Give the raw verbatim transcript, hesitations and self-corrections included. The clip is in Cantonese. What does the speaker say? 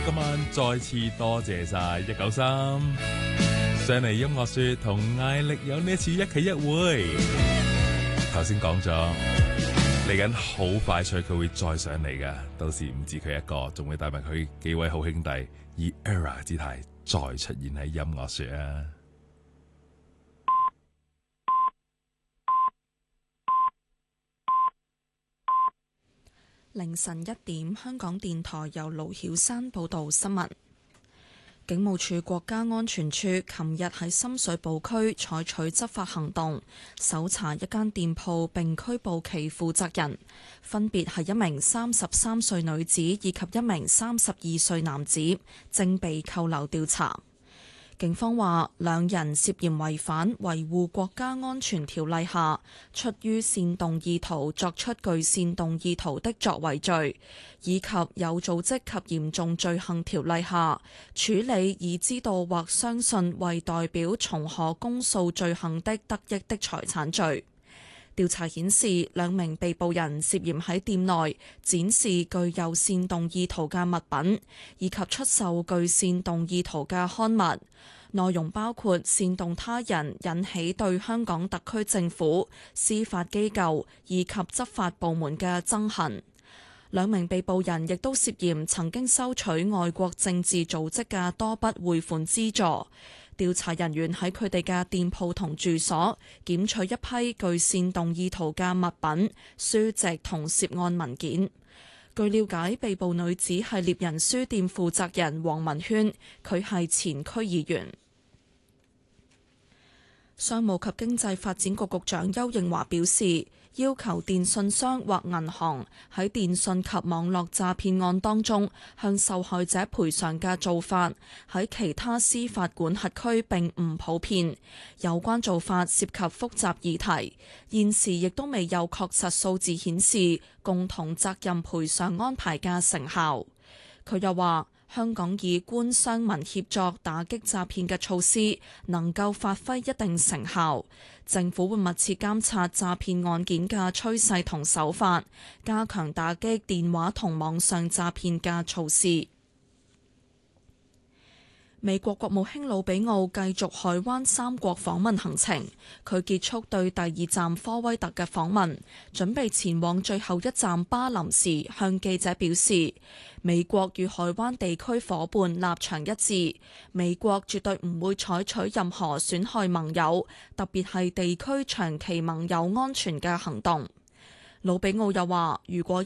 今晚再次多謝晒一九三上嚟音樂說同艾力有呢次一期一會。頭先講咗嚟緊好快脆佢會再上嚟㗎，到時唔止佢一個，仲會帶埋佢幾位好兄弟以 era 姿態再出現喺音樂說啊！ 凌晨一點，香港電台由盧曉山報道新聞。警務處國家安全處琴日喺深水埗區採取執法行動，搜查一間店鋪並拘捕其負責人，分別係一名三十三歲女子以及一名三十二歲男子，正被扣留調查。警方話，兩人涉嫌違反維護國家安全條例下出於煽動意圖作出具煽動意圖的作為罪，以及有組織及嚴重罪行條例下處理已知道或相信為代表從可公訴罪行的得益的財產罪。調查顯示，兩名被捕人涉嫌喺店內展示具有煽動意圖嘅物品，以及出售具煽動意圖嘅刊物，內容包括煽動他人引起對香港特區政府、司法機構以及執法部門嘅憎恨。兩名被捕人亦都涉嫌曾經收取外國政治組織嘅多筆匯款資助。調查人員喺佢哋嘅店鋪同住所檢取一批具煽動意圖嘅物品、書籍同涉案文件。據了解，被捕女子係獵人書店負責人黃文軒，佢係前區議員。商務及經濟發展局局長邱應華表示，要求電信商或銀行喺電信及網絡詐騙案當中向受害者賠償嘅做法，喺其他司法管轄區並唔普遍。有關做法涉及複雜議題，現時亦都未有確實數字顯示共同責任賠償安排嘅成效。佢又話，香港以官商民協作打擊詐騙嘅措施能夠發揮一定成效，政府會密切監察詐騙案件嘅趨勢同手法，加強打擊電話同網上詐騙嘅措施。美國國務卿魯比奧繼續海灣三國訪問行程，佢結束對第二站科威特嘅訪問，準備前往最後一站巴林時，向記者表示，美國與海灣地區夥伴立場一致，美國絕對唔會採取任何損害盟友，特別係地區長期盟友安全嘅行動。魯比奧又話，如果